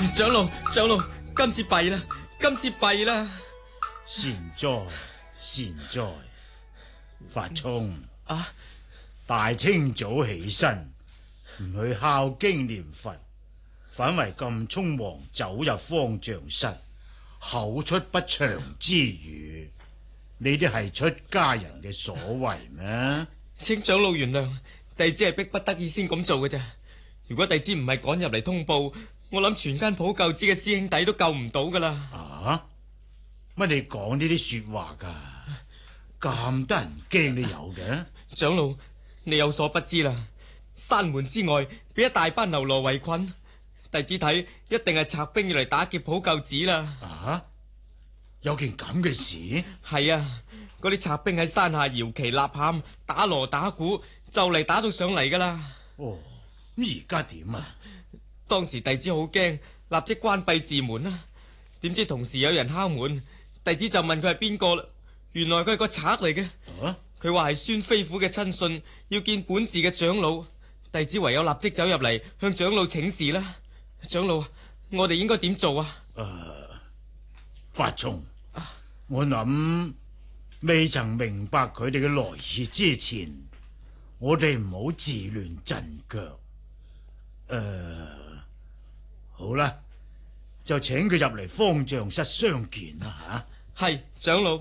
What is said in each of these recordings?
長老，今次弊啦， 善哉，法聰啊！ 大清早起身，唔去孝經念佛，反為咁匆忙走入方丈室，口出不祥之語，呢啲係出家人嘅所為咩？ 請長老原諒，弟子係逼不得已先咁做嘅咋。如果弟子唔係趕入嚟通報，我諗全間普救寺嘅師兄弟都救唔到噶啦。 啊？乜你講呢啲說話噶？咁得人驚都有嘅？ 長老，你有所不知啦，山門之外俾一大班流羅圍困，弟子睇一定係賊兵要嚟打劫普救寺啦。 啊？有件咁嘅事？ 係啊，嗰啲賊兵喺山下搖旗吶喊，打鑼打鼓，就嚟打到上嚟噶啦。 哦，咁而家點啊？ 當時弟子好驚，立即關閉寺門啦。點知同時有人敲門，弟子就問佢係邊個，原來佢係個賊嚟嘅。佢話係孫飛虎嘅親信，要見本寺嘅長老。弟子唯有立即走入嚟向長老請示啦。長老，我哋應該點做啊？ 法聰，我諗未曾明白佢哋嘅來意之前，我哋唔好自亂陣腳。好啦，就請佢入嚟方丈室相見啦吓。 係長老。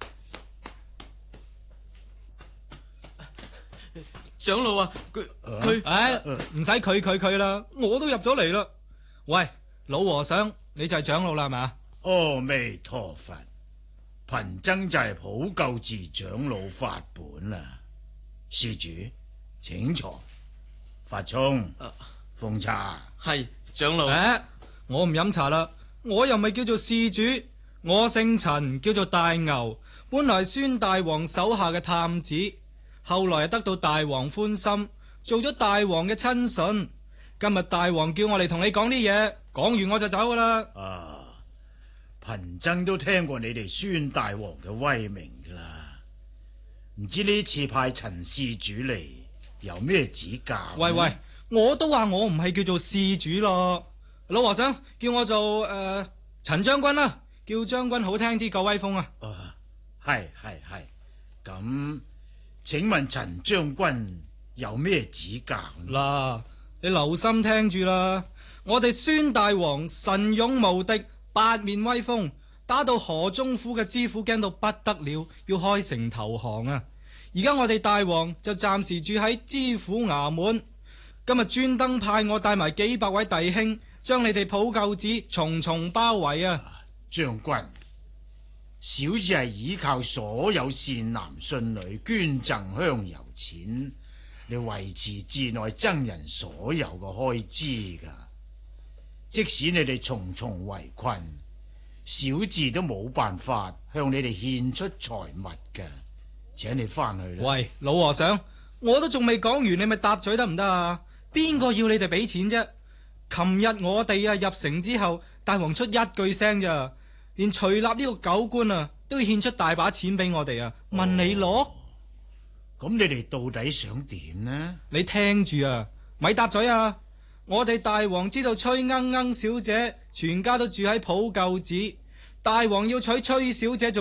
長老啊，佢唔使佢啦，我都入咗嚟啦。喂，老和尚，你就係長老啦係嘛？ 阿彌陀佛，貧僧就係普救寺長老法本啦。施主請坐。法聰，奉茶。 係長老。 我唔飲茶啦，我又咪叫做施主，我姓陳，叫做大牛，本來係孫大王手下嘅探子，後來得到大王歡心，做咗大王嘅親信。今日大王叫我嚟同你講啲嘢，講完我就走噶啦。 貧僧都聽過你哋孫大王嘅威名噶啦，唔知呢次派陳施主嚟有咩指教？ 喂，我都話我唔係叫做施主咯。老和尚叫我做陳將軍啦，叫將軍好聽啲，夠威風啊！ 係，咁請問陳將軍有咩指教？ 嗱，你留心聽住啦，我哋孫大王神勇無敵，八面威風，打到河中府嘅知府驚到不得了，要開城投降啊！而家我哋大王就暫時住喺知府衙門，今日專登派我帶埋幾百位弟兄，將你哋普救寺重重包圍啊！ 將軍，小子係依靠所有善男信女捐贈香油錢嚟維持寺內僧人所有嘅開支噶。即使你哋重重圍困，小子都冇辦法向你哋獻出財物噶。請你翻去啦。喂， 老和尚，我都仲未講完，你咪答嘴得唔得啊？邊個要你哋俾錢啫？琴日我哋入城之後，大王出一句聲咋，連徐立呢個狗官都要獻出大把錢俾我哋啊！問你攞？ 咁你哋到底想點呢？ 你聽住咪答嘴啊！我哋大王知道崔鶯鶯小姐全家都住喺普救寺，大王要娶崔小姐做